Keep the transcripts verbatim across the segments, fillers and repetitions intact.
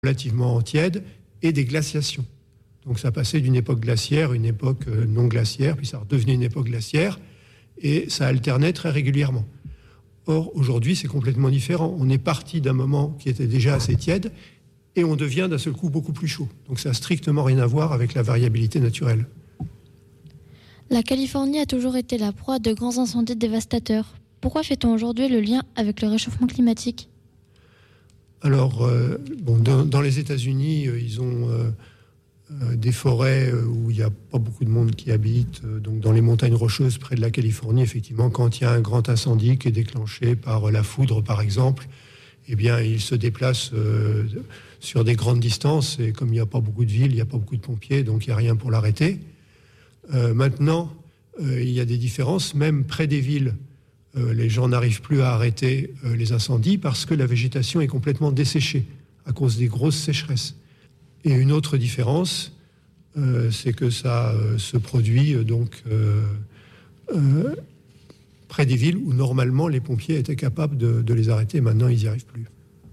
relativement tiède et des glaciations. Donc ça passait d'une époque glaciaire à une époque non glaciaire, puis ça redevenait une époque glaciaire, et ça alternait très régulièrement. Or, aujourd'hui, c'est complètement différent. On est parti d'un moment qui était déjà assez tiède, et on devient d'un seul coup beaucoup plus chaud. Donc ça n'a strictement rien à voir avec la variabilité naturelle. La Californie a toujours été la proie de grands incendies dévastateurs. Pourquoi fait-on aujourd'hui le lien avec le réchauffement climatique ? Alors, euh, bon, dans, dans les États-Unis, euh, ils ont euh, euh, des forêts euh, où il n'y a pas beaucoup de monde qui habite. Euh, donc, dans les montagnes rocheuses près de la Californie, effectivement, quand il y a un grand incendie qui est déclenché par euh, la foudre, par exemple, eh bien, il se déplace euh, sur des grandes distances. Et comme il n'y a pas beaucoup de villes, il n'y a pas beaucoup de pompiers, donc il n'y a rien pour l'arrêter. Euh, maintenant, euh, il y a des différences, même près des villes. Euh, les gens n'arrivent plus à arrêter euh, les incendies parce que la végétation est complètement desséchée à cause des grosses sécheresses. Et une autre différence, euh, c'est que ça euh, se produit euh, donc euh, euh, près des villes où normalement les pompiers étaient capables de, de les arrêter. Maintenant, ils n'y arrivent plus.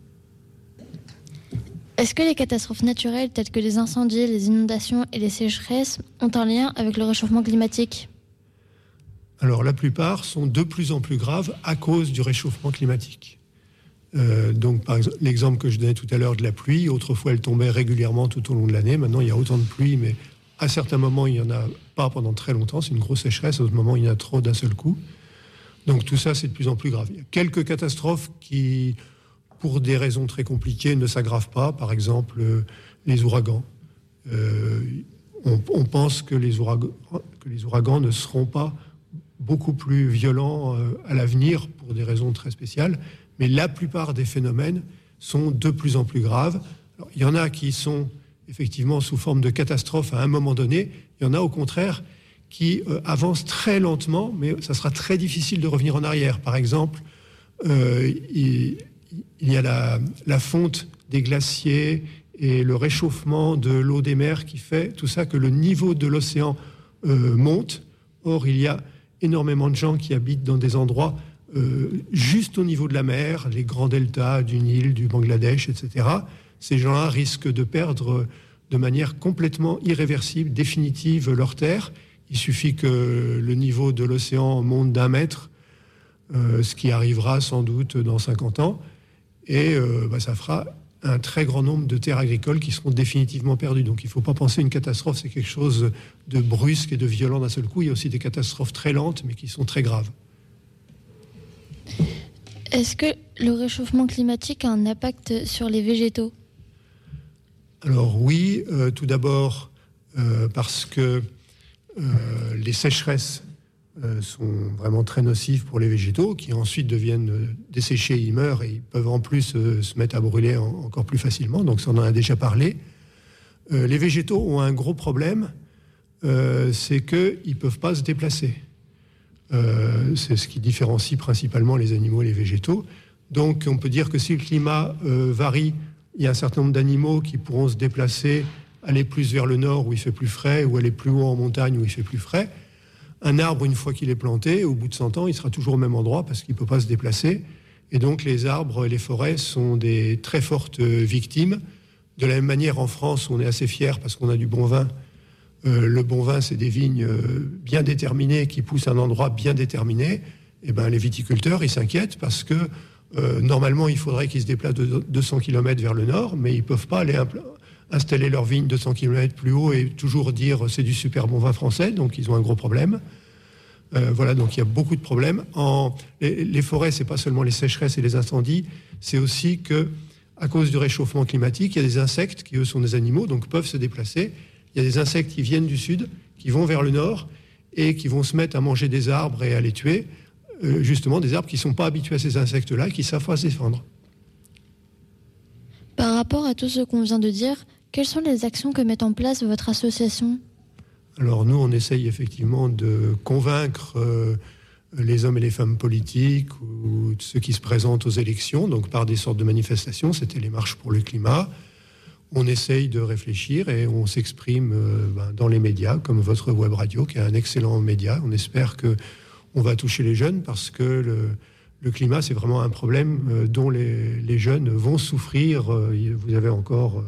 Est-ce que les catastrophes naturelles telles que les incendies, les inondations et les sécheresses ont un lien avec le réchauffement climatique ? Alors, la plupart sont de plus en plus graves à cause du réchauffement climatique. Euh, donc, par exemple, l'exemple que je donnais tout à l'heure de la pluie, autrefois elle tombait régulièrement tout au long de l'année. Maintenant, il y a autant de pluie, mais à certains moments, il n'y en a pas pendant très longtemps. C'est une grosse sécheresse. À d'autres moments, il y en a trop d'un seul coup. Donc, tout ça, c'est de plus en plus grave. Il y a quelques catastrophes qui, pour des raisons très compliquées, ne s'aggravent pas. Par exemple, euh, les ouragans. Euh, on, on pense que les ouragans, que les ouragans ne seront pas beaucoup plus violents euh, à l'avenir pour des raisons très spéciales, mais la plupart des phénomènes sont de plus en plus graves. Alors, il y en a qui sont effectivement sous forme de catastrophes à un moment donné, il y en a au contraire qui euh, avancent très lentement, mais ça sera très difficile de revenir en arrière. Par exemple, euh, il, il y a la, la fonte des glaciers et le réchauffement de l'eau des mers qui fait tout ça que le niveau de l'océan euh, monte. Or, il y a énormément de gens qui habitent dans des endroits euh, juste au niveau de la mer, les grands deltas du Nil, du Bangladesh, et cetera. Ces gens-là risquent de perdre de manière complètement irréversible, définitive, leur terre. Il suffit que le niveau de l'océan monte d'un mètre, euh, ce qui arrivera sans doute dans cinquante ans, et euh, bah, ça fera un très grand nombre de terres agricoles qui seront définitivement perdues. Donc il ne faut pas penser une catastrophe, c'est quelque chose de brusque et de violent d'un seul coup. Il y a aussi des catastrophes très lentes, mais qui sont très graves. Est-ce que le réchauffement climatique a un impact sur les végétaux ? Alors oui, euh, tout d'abord euh, parce que euh, les sécheresses euh, sont vraiment très nocives pour les végétaux, qui ensuite deviennent euh, desséchés, ils meurent et ils peuvent en plus euh, se mettre à brûler en, encore plus facilement. Donc ça, on en a déjà parlé. Euh, les végétaux ont un gros problème, euh, c'est qu'ils ne peuvent pas se déplacer. Euh, c'est ce qui différencie principalement les animaux et les végétaux. Donc on peut dire que si le climat euh, varie, il y a un certain nombre d'animaux qui pourront se déplacer, aller plus vers le nord où il fait plus frais, ou aller plus haut en montagne où il fait plus frais. Un arbre, une fois qu'il est planté, au bout de cent ans, il sera toujours au même endroit parce qu'il ne peut pas se déplacer. Et donc les arbres et les forêts sont des très fortes victimes. De la même manière, en France, on est assez fiers parce qu'on a du bon vin. Euh, le bon vin, c'est des vignes euh, bien déterminées qui poussent à un endroit bien déterminé. Et ben, les viticulteurs, ils s'inquiètent parce que euh, normalement, il faudrait qu'ils se déplacent de deux cents kilomètres vers le nord, mais ils ne peuvent pas aller impl- installer leur vigne deux cents kilomètres plus haut et toujours dire c'est du super bon vin français, donc ils ont un gros problème. Euh, voilà, donc il y a beaucoup de problèmes. En, les, les forêts, c'est pas seulement les sécheresses et les incendies, c'est aussi que à cause du réchauffement climatique, il y a des insectes qui, eux, sont des animaux, donc peuvent se déplacer. Il y a des insectes qui viennent du sud, qui vont vers le nord et qui vont se mettre à manger des arbres et à les tuer. Euh, justement, des arbres qui ne sont pas habitués à ces insectes-là, qui savent pas se défendre. Par rapport à tout ce qu'on vient de dire, quelles sont les actions que met en place votre association ? Alors nous, on essaye effectivement de convaincre euh, les hommes et les femmes politiques ou ceux qui se présentent aux élections, donc par des sortes de manifestations, c'était les marches pour le climat. On essaye de réfléchir et on s'exprime euh, ben, dans les médias, comme votre web radio, qui est un excellent média. On espère qu'on va toucher les jeunes parce que le, le climat, c'est vraiment un problème euh, dont les, les jeunes vont souffrir. Euh, vous avez encore